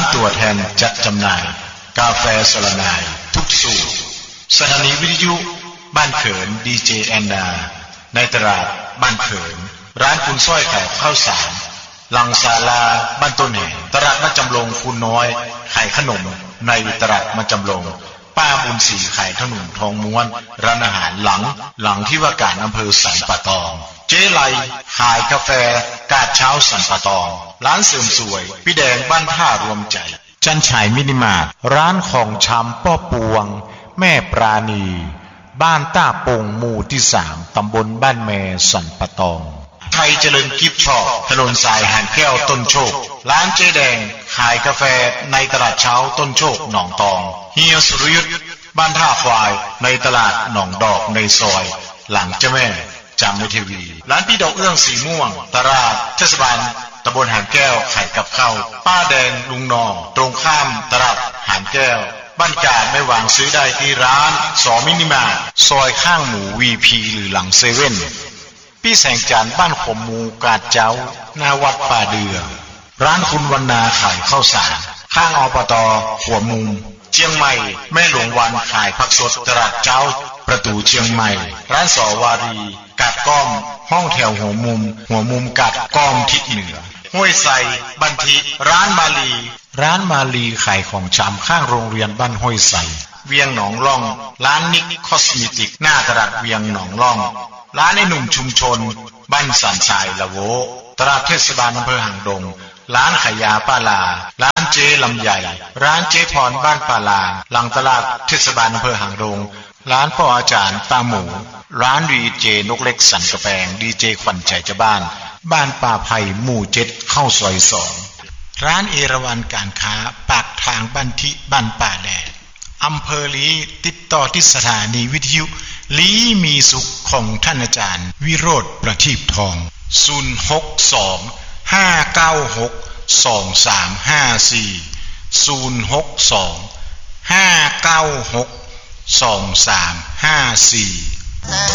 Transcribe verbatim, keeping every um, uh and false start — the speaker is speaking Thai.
านตัวแทนจัดจำหน่ายกาแฟสลนายทุกสูตรสถานีวิทยุบ้านเขินดีเจแอนนาในตลาดบ้านเขินร้านคุณส้อยไข่ข้าวสารหลังศาลาบ้านต้นแห่งตลาดมัดจำลงคุณน้อยขายขนมในตลาดมัดจำลงป้าบุญศรีขายขนมทองม้วนร้านอาหารหลังหลังที่ว่าการอำเภอสันป่าตองเจ๊ไลขายกาแฟกาดเช้าสันป่าตองร้านเสริมสวยพี่แดงบ้านท่ารวมใจจันฉายมินิมาร์ทร้านของชำป้อปวงแม่ปราณีบ้านต้าปงหมู่ที่สามตำบลบ้านแม่สันป่าตองไทยเจริญกิฟต์ช็อปถนนสายหานแก้วต้นโชคร้านเจ๊แดงขายกาแฟในตลาดเช้าต้นโชคหนองตองเฮียสุรยุทธบ้านท่าควายในตลาดหนองดอกในซอยหลังเจ้าแม่จามทีวีร้านพี่ดอกเอื้องสีม่วงตลาดเทศบาลตำบลหานแก้วขายกับข้าวป้าแดงลุงนองตรงข้ามตลาดหานแก้วบ้านกาดไม่วางซื้อได้ที่ร้านสอมินิมาร์ทซอยข้างหมูวีพีหรือหลังเซเว่นพี่แสงจันทร์บ้านขมมูกาดเจ้าหน้าวัดป่าเดือร้านคุณวรรณาขายข้าวสารข้างอบต.หัวมุมเชียงใหม่แม่หลวงวันขายผักสดตลาดเจ้าประตูเชียงใหม่ร้านสอวารีกาดก้อมห้องแถวหัวมุมหัวมุมกาดก้อมทิศเหนือห้วยไซบันทิร้านมาลีร้านมาลีขายของชำข้างโรงเรียนบ้านห้วยไซเวียงหนองล่องร้านนิกคอสเมติกหน้าตลาดเวียงหนองล่องร้านไอ้หนุ่มชุมชนบ้านสันทรายละโวตลาดเทศบาลอำเภอหางดงร้านขายยาป้าลาร้านเจ๊ลำใหญ่ร้านเจ๊พรบ้านป้าลาหลังตลาดเทศบาลอำเภอหางดงร้านพ่ออาจารย์ตาหมูร้านดีเจนกเล็กสันกระแปงดีเจขวัญใจเจ้าบ้านบ้านป่าไผ่หมู่เจ็ดเข้าซอยสองร้านเอราวัณการค้าปากทางบ้านทิบ้านป่าแดดอำเภอลีติดต่อที่สถานีวิทยุลีมีสุขของท่านอาจารย์วิโรธประทีปทองศูนย์ หก สอง ห้า เก้า หก สอง สาม ห้า สี่ ศูนย์ หก สอง ห้า เก้า หก สอง สาม ห้า สี่